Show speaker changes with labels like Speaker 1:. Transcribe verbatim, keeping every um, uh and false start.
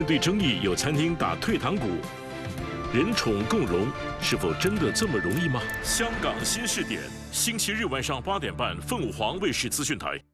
Speaker 1: 面对争议，有餐厅打退堂鼓，人宠共荣，是否真的这么容易吗？香港新视点，星期日晚上八点半，凤凰卫视资讯台。